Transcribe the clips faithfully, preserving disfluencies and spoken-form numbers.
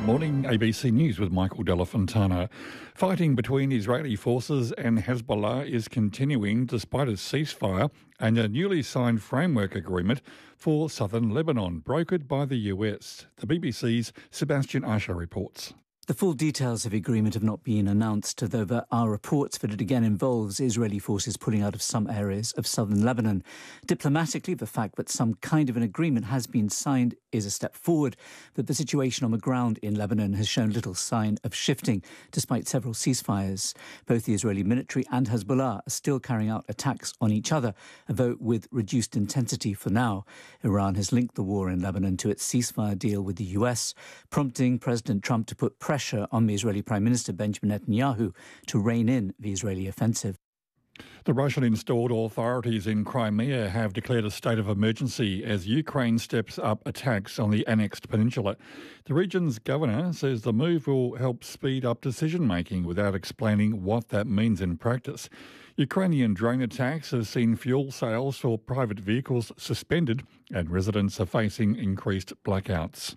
Morning, A B C News with Michael Della Fontana. Fighting between Israeli forces and Hezbollah is continuing despite a ceasefire and a newly signed framework agreement for southern Lebanon, brokered by the U S. The B B C's Sebastian Asher reports. The full details of the agreement have not been announced, though there are reports that it again involves Israeli forces pulling out of some areas of southern Lebanon. Diplomatically, the fact that some kind of an agreement has been signed is a step forward, but the situation on the ground in Lebanon has shown little sign of shifting, despite several ceasefires. Both the Israeli military and Hezbollah are still carrying out attacks on each other, though with reduced intensity for now. Iran has linked the war in Lebanon to its ceasefire deal with the U S, prompting President Trump to put pressure on the Israeli Prime Minister Benjamin Netanyahu to rein in the Israeli offensive. The Russian-installed authorities in Crimea have declared a state of emergency as Ukraine steps up attacks on the annexed peninsula. The region's governor says the move will help speed up decision-making without explaining what that means in practice. Ukrainian drone attacks have seen fuel sales for private vehicles suspended and residents are facing increased blackouts.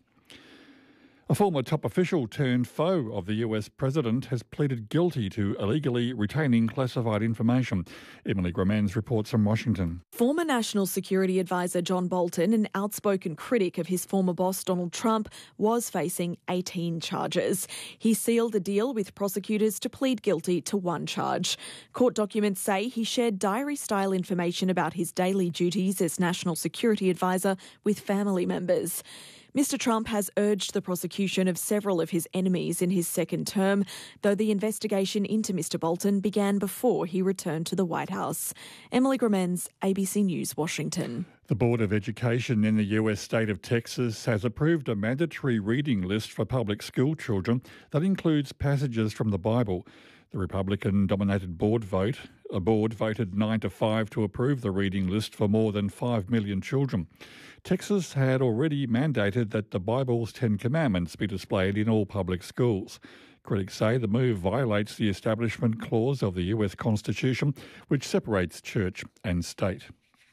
A former top official turned foe of the U S president has pleaded guilty to illegally retaining classified information. Emily Gromans reports from Washington. Former National Security Advisor John Bolton, an outspoken critic of his former boss Donald Trump, was facing eighteen charges. He sealed a deal with prosecutors to plead guilty to one charge. Court documents say he shared diary-style information about his daily duties as National Security Advisor with family members. Mister Trump has urged the prosecution of several of his enemies in his second term, though the investigation into Mister Bolton began before he returned to the White House. Emily Gromans, A B C News, Washington. The Board of Education in the U S state of Texas has approved a mandatory reading list for public school children that includes passages from the Bible. The Republican-dominated board vote, a board voted nine to five to approve the reading list for more than five million children. Texas had already mandated that the Bible's Ten Commandments be displayed in all public schools. Critics say the move violates the Establishment Clause of the U S Constitution, which separates church and state.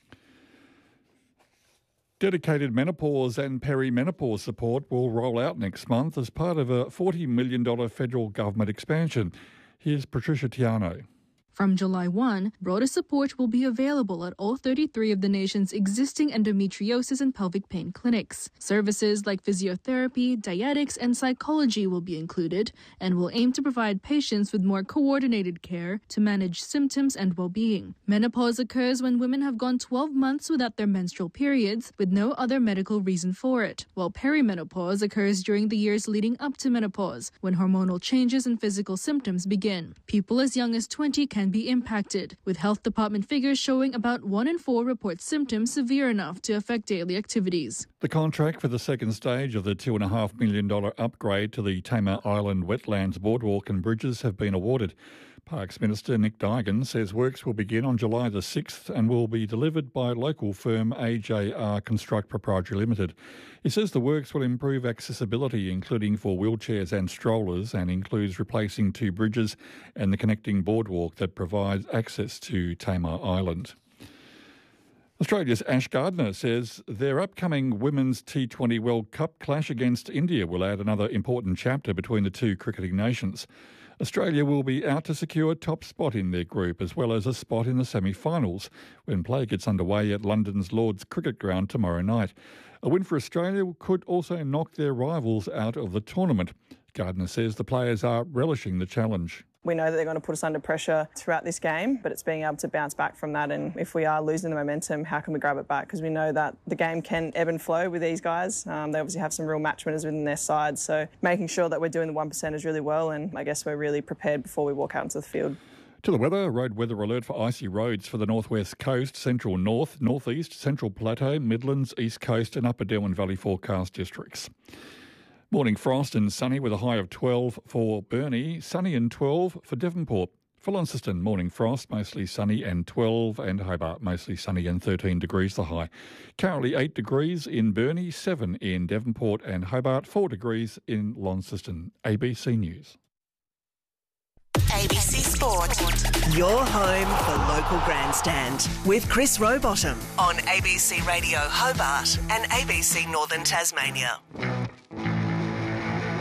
Dedicated menopause and perimenopause support will roll out next month as part of a forty million dollars federal government expansion. Here's Patricia Tiano. From July first, broader support will be available at all thirty-three of the nation's existing endometriosis and pelvic pain clinics. Services like physiotherapy, dietetics, and psychology will be included and will aim to provide patients with more coordinated care to manage symptoms and well-being. Menopause occurs when women have gone twelve months without their menstrual periods with no other medical reason for it, while perimenopause occurs during the years leading up to menopause, when hormonal changes and physical symptoms begin. People as young as twenty can be impacted, with health department figures showing about one in four report symptoms severe enough to affect daily activities. The contract for the second stage of the two point five million dollars upgrade to the Tamar Island Wetlands Boardwalk and Bridges have been awarded. Parks Minister Nick Duigan says works will begin on July the sixth and will be delivered by local firm A J R Construct Proprietary Limited. He says the works will improve accessibility, including for wheelchairs and strollers, and includes replacing two bridges and the connecting boardwalk that provides access to Tamar Island. Australia's Ash Gardner says their upcoming Women's T twenty World Cup clash against India will add another important chapter between the two cricketing nations. Australia will be out to secure a top spot in their group, as well as a spot in the semi-finals, when play gets underway at London's Lord's Cricket Ground tomorrow night. A win for Australia could also knock their rivals out of the tournament. Gardner says the players are relishing the challenge. We know that they're going to put us under pressure throughout this game, but it's being able to bounce back from that. And if we are losing the momentum, how can we grab it back? Because we know that the game can ebb and flow with these guys. Um, they obviously have some real match winners within their side. So making sure that we're doing the one percenters really well, and I guess we're really prepared before we walk out into the field. To the weather, road weather alert for icy roads for the northwest coast, central north, northeast, central plateau, Midlands, east coast and upper Darwin Valley forecast districts. Morning frost and sunny with a high of twelve for Burnie, sunny and twelve for Devonport. For Launceston, morning frost, mostly sunny and twelve, and Hobart, mostly sunny and thirteen degrees the high. Currently eight degrees in Burnie, seven in Devonport and Hobart, four degrees in Launceston. A B C News. A B C Sport. Your home for local grandstand with Chris Rowbottom on A B C Radio Hobart and A B C Northern Tasmania.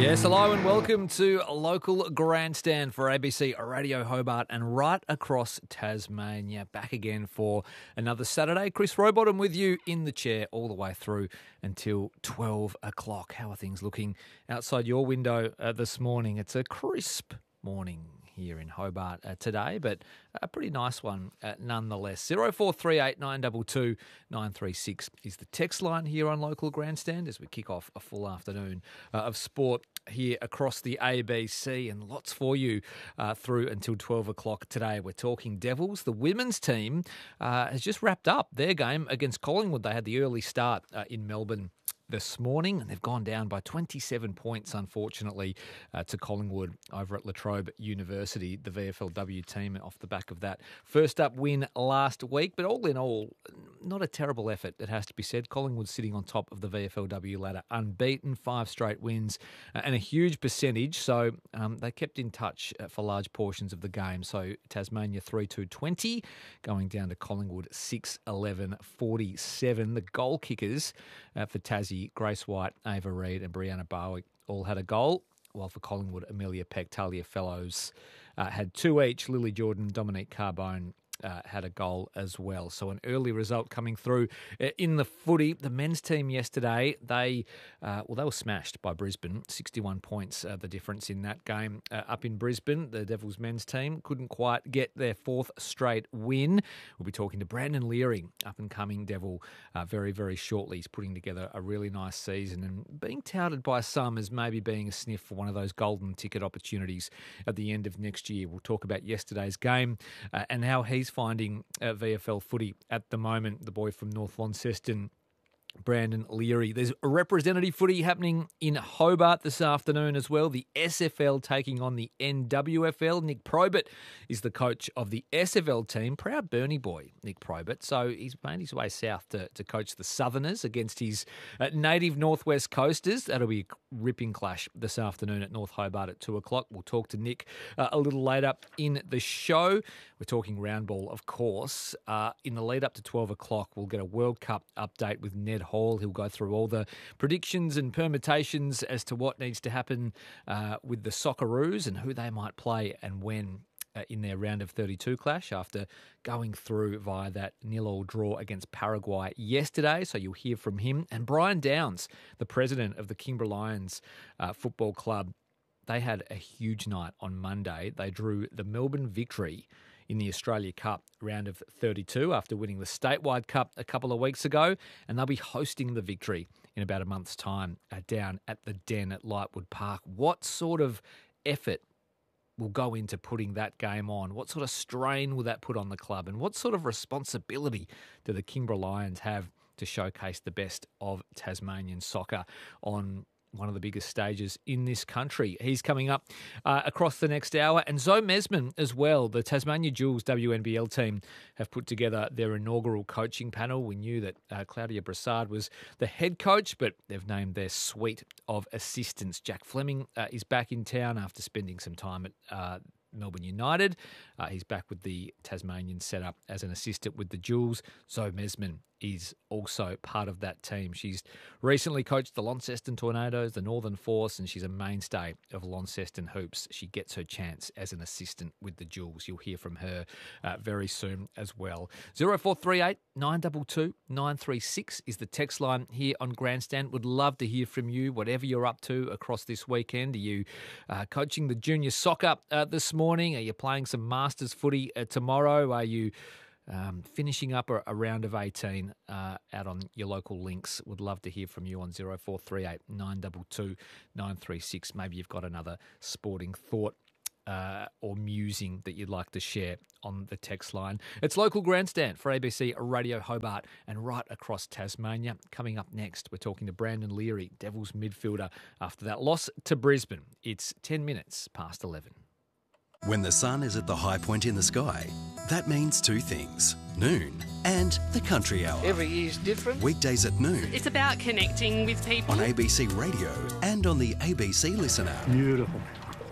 Yes, hello and welcome to Local Grandstand for A B C Radio Hobart and right across Tasmania. Back again for another Saturday. Chris Rowbottom with you in the chair all the way through until twelve o'clock. How are things looking outside your window uh, this morning? It's a crisp morning here in Hobart uh, today, but a pretty nice one uh, nonetheless. zero four three eight nine two two nine three six is the text line here on Local Grandstand as we kick off a full afternoon uh, of sport here across the A B C, and lots for you uh, through until twelve o'clock today. We're talking Devils. The women's team uh, has just wrapped up their game against Collingwood. They had the early start uh, in Melbourne this morning, and they've gone down by twenty-seven points, unfortunately, uh, to Collingwood over at La Trobe University, the V F L W team, off the back of that first up win last week. But all in all, not a terrible effort, it has to be said. Collingwood sitting on top of the V F L W ladder, unbeaten, five straight wins, uh, and a huge percentage. So um, they kept in touch uh, for large portions of the game. So Tasmania three two twenty, going down to Collingwood six eleven forty-seven. The goal kickers uh, for Tassie, Grace White, Ava Reid and Brianna Barwick all had a goal, while for Collingwood, Amelia Peck, Talia Fellows uh, had two each. Lily Jordan, Dominique Carbone Uh, had a goal as well. So an early result coming through in the footy. The men's team yesterday, they uh, well, they were smashed by Brisbane. sixty-one points, uh, the difference in that game uh, up in Brisbane. The Devils men's team couldn't quite get their fourth straight win. We'll be talking to Brandon Leary, up-and-coming Devil, uh, very, very shortly. He's putting together a really nice season and being touted by some as maybe being a sniff for one of those golden ticket opportunities at the end of next year. We'll talk about yesterday's game uh, and how he's finding uh, V F L footy at the moment. The boy from North Launceston, Brandon Leary. There's a representative footy happening in Hobart this afternoon as well. The S F L taking on the N W F L. Nick Probert is the coach of the S F L team. Proud Burnie boy, Nick Probert. So he's made his way south to, to coach the Southerners against his uh, native Northwest Coasters. That'll be a ripping clash this afternoon at North Hobart at two o'clock. We'll talk to Nick uh, a little later in the show. We're talking round ball, of course. Uh, in the lead up to twelve o'clock, we'll get a World Cup update with Ned Hall. He'll go through all the predictions and permutations as to what needs to happen uh, with the Socceroos and who they might play and when uh, in their round of thirty-two clash after going through via that nil-all draw against Paraguay yesterday. So you'll hear from him. And Brian Downs, the president of the Kingborough Lions uh, Football Club, they had a huge night on Monday. They drew the Melbourne Victory in the Australia Cup round of thirty-two after winning the Statewide Cup a couple of weeks ago, and they'll be hosting the Victory in about a month's time uh, down at the Den at Lightwood Park. What sort of effort will go into putting that game on? What sort of strain will that put on the club? And what sort of responsibility do the Kingborough Lions have to showcase the best of Tasmanian soccer on one of the biggest stages in this country? He's coming up uh, across the next hour. And Zoe Mesman as well. The Tasmania Jewels W N B L team have put together their inaugural coaching panel. We knew that uh, Claudia Brassard was the head coach, but they've named their suite of assistants. Jack Fleming uh, is back in town after spending some time at uh, Melbourne United. Uh, he's back with the Tasmanian setup as an assistant with the Jewels. Zoe Mesman is also part of that team. She's recently coached the Launceston Tornadoes, the Northern Force, and she's a mainstay of Launceston Hoops. She gets her chance as an assistant with the Jewels. You'll hear from her uh, very soon as well. zero four three eight nine two two nine three six is the text line here on Grandstand. Would love to hear from you, whatever you're up to across this weekend. Are you uh, coaching the junior soccer uh, this morning? Are you playing some Masters footy uh, tomorrow? Are you Um, finishing up a, a round of eighteen uh, out on your local links? Would love to hear from you on zero four three eight nine two two nine three six. Maybe you've got another sporting thought uh, or musing that you'd like to share on the text line. It's Local Grandstand for A B C Radio Hobart and right across Tasmania. Coming up next, we're talking to Brandon Leary, Devils midfielder, after that loss to Brisbane. It's ten minutes past eleven. When the sun is at the high point in the sky, that means two things: noon and the country hour. Every year's different. Weekdays at noon. It's about connecting with people. On A B C Radio and on the A B C Listen app. Beautiful.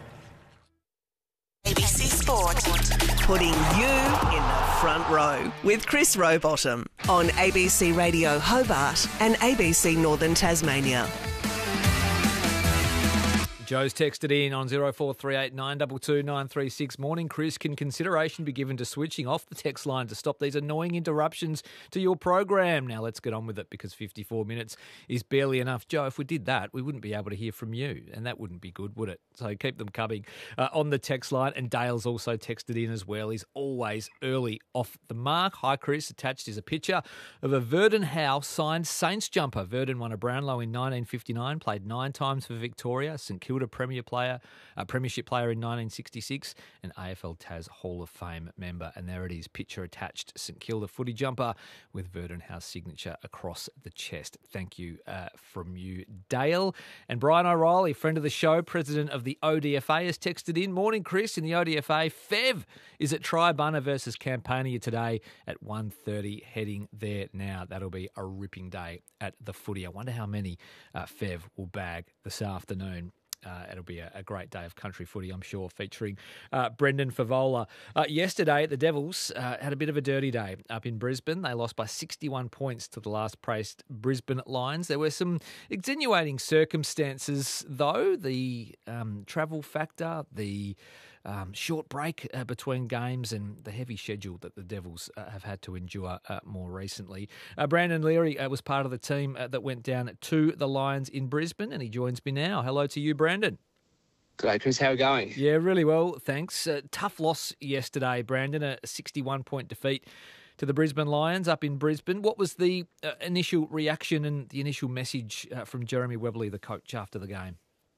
A B C Sport, putting you in the front row with Chris Rowbottom on A B C Radio Hobart and A B C Northern Tasmania. Joe's texted in on zero four three eight nine two two nine three six. Morning, Chris. Can consideration be given to switching off the text line to stop these annoying interruptions to your program? Now, let's get on with it because fifty-four minutes is barely enough. Joe, if we did that, we wouldn't be able to hear from you, and that wouldn't be good, would it? So keep them coming uh, on the text line. And Dale's also texted in as well. He's always early off the mark. Hi, Chris. Attached is a picture of a Verdun Howe signed Saints jumper. Verdun won a Brownlow in nineteen fifty-nine, played nine times for Victoria, St Kilda Premier player, uh, Premiership player in nineteen sixty-six, and A F L Tas Hall of Fame member. And there it is, picture attached, St Kilda footy jumper with Verdun House signature across the chest. Thank you uh, from you, Dale. And Brian O'Reilly, friend of the show, president of the O D F A, has texted in. Morning, Chris. In the O D F A, Fev is at Tribunna versus Campania today at one thirty, heading there now. That'll be a ripping day at the footy. I wonder how many uh, Fev will bag this afternoon. Uh, it'll be a, a great day of country footy, I'm sure, featuring uh, Brendan Favola. Uh, yesterday, the Devils uh, had a bit of a dirty day up in Brisbane. They lost by sixty-one points to the last-placed Brisbane Lions. There were some extenuating circumstances, though. The um, travel factor, the Um, short break uh, between games and the heavy schedule that the Devils uh, have had to endure uh, more recently. Uh, Brandon Leary uh, was part of the team uh, that went down to the Lions in Brisbane, and he joins me now. Hello to you, Brandon. G'day, Chris. How are we going? Yeah, really well, thanks. Uh, tough loss yesterday, Brandon, a sixty-one point defeat to the Brisbane Lions up in Brisbane. What was the uh, initial reaction and the initial message uh, from Jeremy Webley, the coach, after the game?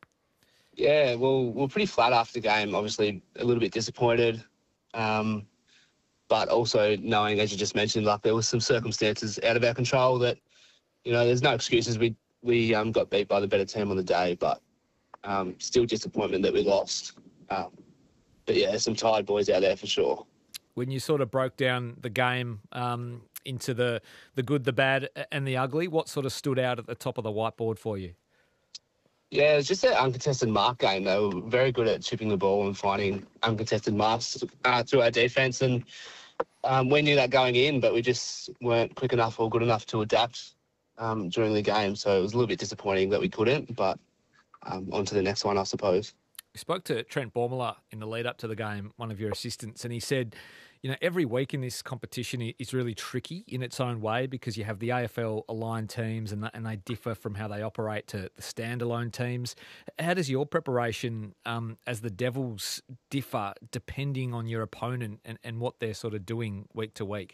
Yeah, well, we're pretty flat after the game. Obviously, a little bit disappointed, um, but also knowing, as you just mentioned, like there was some circumstances out of our control that, you know, there's no excuses. We we um, got beat by the better team on the day, but um, still disappointment that we lost. Um, but yeah, some tired boys out there for sure. When you sort of broke down the game um, into the the good, the bad, and the ugly, what sort of stood out at the top of the whiteboard for you? Yeah, it's just an uncontested mark game. They were very good at chipping the ball and finding uncontested marks uh, through our defence. And um, we knew that going in, but we just weren't quick enough or good enough to adapt um, during the game. So it was a little bit disappointing that we couldn't, but um, on to the next one, I suppose. We spoke to Trent Bormala in the lead up to the game, one of your assistants, and he said, you know, every week in this competition is really tricky in its own way because you have the A F L aligned teams and and they differ from how they operate to the standalone teams. How does your preparation um, as the Devils differ depending on your opponent and, and what they're sort of doing week to week?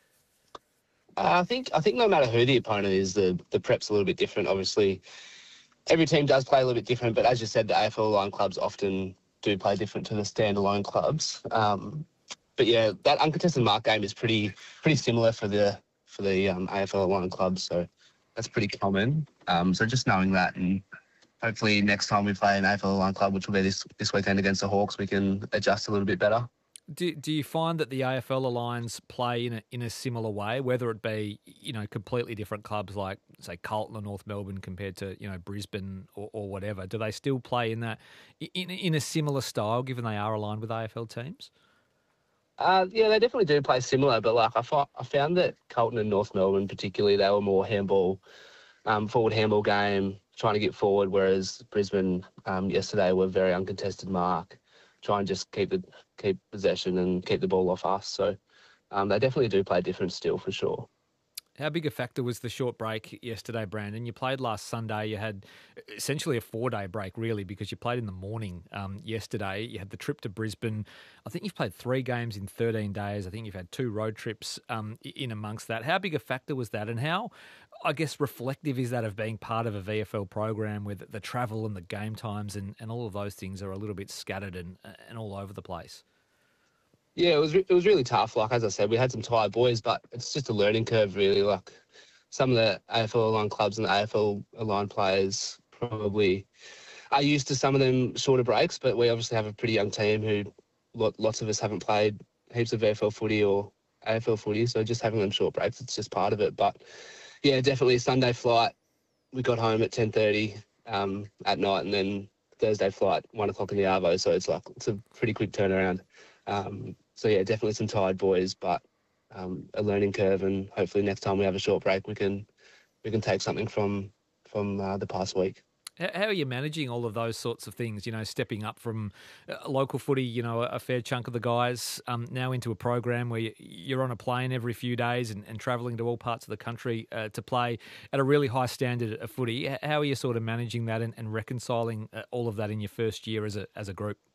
Uh, I think I think no matter who the opponent is, the the prep's a little bit different. Obviously, every team does play a little bit different, but as you said, the A F L aligned clubs often do play different to the standalone clubs. Um, But yeah, that uncontested mark game is pretty pretty similar for the for the um, A F L aligned clubs, so that's pretty common. Um, so just knowing that, and hopefully next time we play an A F L aligned club, which will be this this weekend against the Hawks, we can adjust a little bit better. Do do you find that the A F L Alliance play in a in a similar way, whether it be, you know, completely different clubs like say Carlton or North Melbourne compared to, you know, Brisbane or, or whatever? Do they still play in that in in a similar style, given they are aligned with A F L teams? Uh, yeah, they definitely do play similar, but like I, fo- I found that Carlton and North Melbourne particularly, they were more handball, um, forward handball game, trying to get forward, whereas Brisbane um, yesterday were very uncontested mark, try and just keep the keep possession and keep the ball off us. So um, they definitely do play different still for sure. How big a factor was the short break yesterday, Brandon? You played last Sunday. You had essentially a four-day break, really, because you played in the morning um, yesterday. You had the trip to Brisbane. I think you've played three games in thirteen days. I think you've had two road trips um, in amongst that. How big a factor was that, and how, I guess, reflective is that of being part of a V F L program where the travel and the game times and, and all of those things are a little bit scattered and, and all over the place? Yeah, it was re- it was really tough. Like, as I said, we had some tired boys, but it's just a learning curve, really. Like, some of the A F L aligned clubs and the A F L aligned players probably are used to some of them shorter breaks, but we obviously have a pretty young team who lot, lots of us haven't played heaps of V F L footy or A F L footy, so just having them short breaks, it's just part of it. But, yeah, definitely Sunday flight, we got home at ten thirty um, at night, and then Thursday flight, one o'clock in the Arvo, so it's like it's a pretty quick turnaround. Um, So, yeah, definitely some tired boys, but um, a learning curve, and hopefully next time we have a short break, we can we can take something from from uh, the past week. H- How are you managing all of those sorts of things? You know, stepping up from uh, local footy, you know, a a fair chunk of the guys um, now into a program where you- you're on a plane every few days and, and travelling to all parts of the country uh, to play at a really high standard of footy. H- How are you sort of managing that and, and reconciling uh, all of that in your first year as a as a group?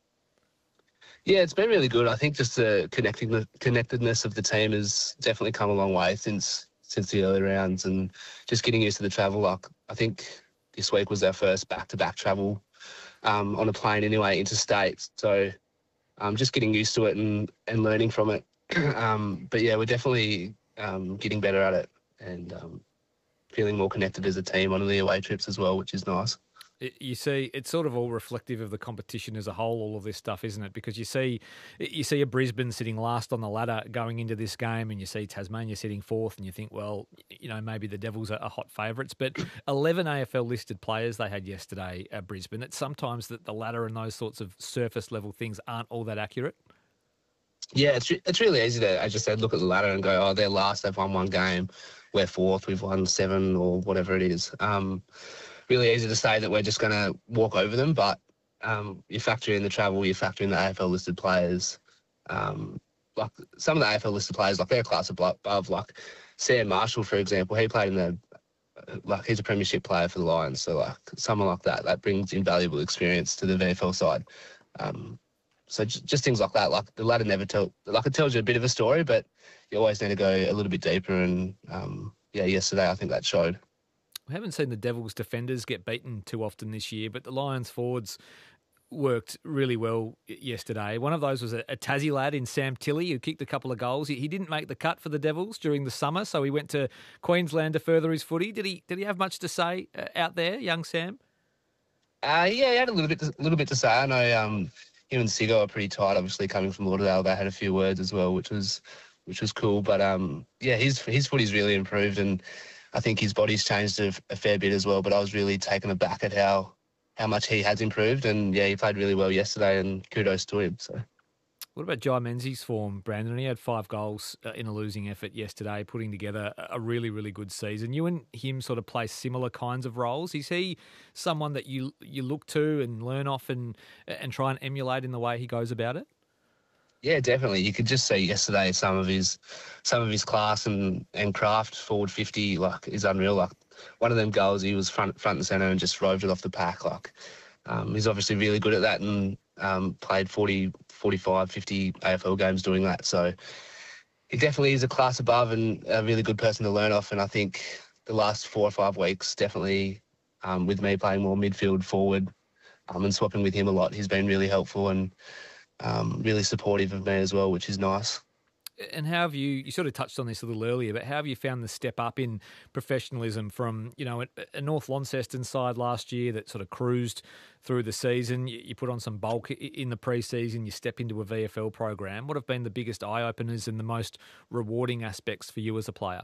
Yeah, it's been really good. I think just the connecting the connectedness of the team has definitely come a long way since since the early rounds, and just getting used to the travel. Like I think this week was our first back-to-back travel um, on a plane anyway, interstate. So um, just getting used to it and, and learning from it. um, but yeah, we're definitely um, getting better at it and um, feeling more connected as a team on the away trips as well, which is nice. It- You see, it's sort of all reflective of the competition as a whole, all of this stuff, isn't it? Because you see you see a Brisbane sitting last on the ladder going into this game, and you see Tasmania sitting fourth, and you think, well, you know, maybe the Devils are are hot favourites. But eleven A F L-listed players they had yesterday at Brisbane. It's sometimes that the ladder and those sorts of surface-level things aren't all that accurate. Yeah, it's re- it's really easy to, as you said, look at the ladder and go, oh, they're last, they've won one game, we're fourth, we've won seven or whatever it is. Um, really easy to say that we're just going to walk over them, but um, you factor in the travel, you factor in the A F L listed players. Um, like some of the A F L listed players, like they're a class above. Like Sam Marshall, for example, he played in the like he's a premiership player for the Lions. So like someone like that, that brings invaluable experience to the V F L side. Um, so j- just things like that. Like the ladder never tell, like it tells you a bit of a story, but you always need to go a little bit deeper. And um, yeah, yesterday I think that showed. We haven't seen the Devils defenders get beaten too often this year, but the Lions forwards worked really well y- yesterday. One of those was a, a Tassie lad in Sam Tilley who kicked a couple of goals. He, he didn't make the cut for the Devils during the summer, so he went to Queensland to further his footy. Did he? Did he have much to say uh, out there, young Sam? Uh, yeah, he had a little bit, to, little bit to say. I know um, him and Sigo are pretty tight. Obviously, coming from Lauderdale, they had a few words as well, which was, which was cool. But um, yeah, his his footy's really improved, and I think his body's changed a, a fair bit as well. But I was really taken aback at how how much he has improved, and yeah, he played really well yesterday, and kudos to him. So. What about Jai Menzies' form, Brandon? He had five goals uh, in a losing effort yesterday, putting together a a really, really good season. You and him sort of play similar kinds of roles. Is he someone that you you look to and learn off and and try and emulate in the way he goes about it? Yeah, definitely. You could just see yesterday some of his some of his class and, and craft forward fifty like is unreal. Like one of them goals, he was front front and centre and just roved it off the pack. Like um, he's obviously really good at that and um, played forty, forty-five, fifty A F L games doing that. So he definitely is a class above and a really good person to learn off. And I think the last four or five weeks, definitely um, with me playing more midfield forward um, and swapping with him a lot, he's been really helpful and Um, really supportive of me as well, which is nice. And how have you, you sort of touched on this a little earlier, but how have you found the step up in professionalism from, you know, a, a North Launceston side last year that sort of cruised through the season? You, you put on some bulk i- in the pre-season, you step into a V F L program. What have been the biggest eye-openers and the most rewarding aspects for you as a player?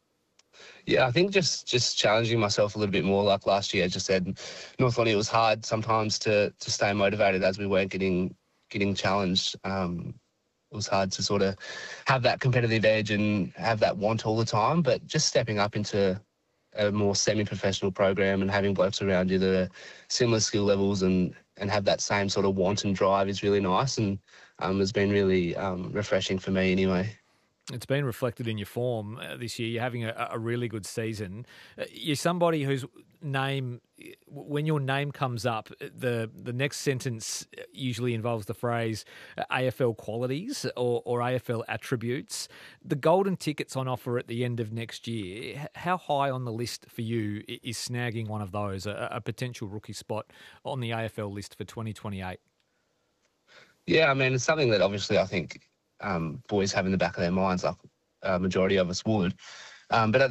Yeah, I think just just challenging myself a little bit more. Like last year, I just said, North Lonnie, it was hard sometimes to to stay motivated as we weren't getting getting challenged. Um, it was hard to sort of have that competitive edge and have that want all the time, but just stepping up into a more semi-professional program and having blokes around you that are similar skill levels and, and have that same sort of want and drive is really nice and um, has been really um, refreshing for me anyway. It's been reflected in your form uh, this year. You're having a, a really good season. Uh, you're somebody whose name, when your name comes up, the the next sentence usually involves the phrase uh, A F L qualities or, or A F L attributes. The golden ticket's on offer at the end of next year. H- How high on the list for you i- is snagging one of those, a, a potential rookie spot on the A F L list for twenty twenty-eight? Yeah, I mean, it's something that obviously I think um, boys have in the back of their minds, like a majority of us would. Um, but at